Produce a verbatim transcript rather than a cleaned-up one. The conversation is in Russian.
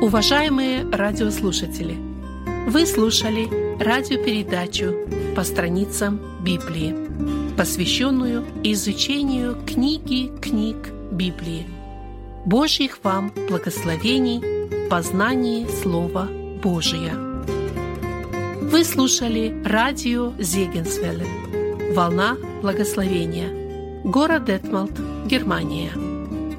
Уважаемые радиослушатели, вы слушали радиопередачу «По страницам Библии», посвященную изучению книги книг Библии. Божьих вам благословений в познании Слова Божия. Вы слушали радио Зегенсвелле, «Волна благословения», город Детмалт, Германия.